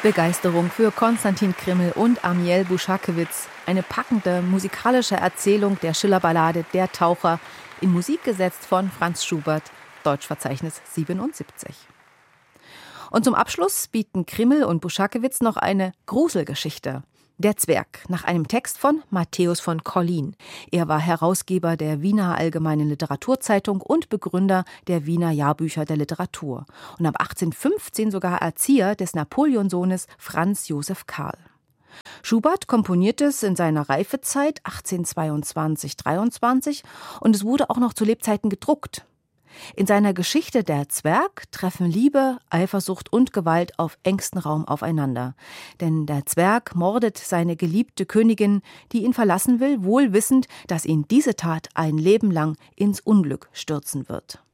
Begeisterung für Konstantin Krimml und Amiel Buschakewitz. Eine packende musikalische Erzählung der Schillerballade Der Taucher, in Musik gesetzt von Franz Schubert, Deutschverzeichnis 77. Und zum Abschluss bieten Krimml und Buschakewitz noch eine Gruselgeschichte. Der Zwerg, nach einem Text von Matthäus von Collin. Er war Herausgeber der Wiener Allgemeinen Literaturzeitung und Begründer der Wiener Jahrbücher der Literatur. Und ab 1815 sogar Erzieher des Napoleonsohnes Franz Josef Karl. Schubert komponierte es in seiner Reifezeit 1822/23 und es wurde auch noch zu Lebzeiten gedruckt. In seiner Geschichte Der Zwerg treffen Liebe, Eifersucht und Gewalt auf engstem Raum aufeinander. Denn der Zwerg mordet seine geliebte Königin, die ihn verlassen will, wohl wissend, dass ihn diese Tat ein Leben lang ins Unglück stürzen wird.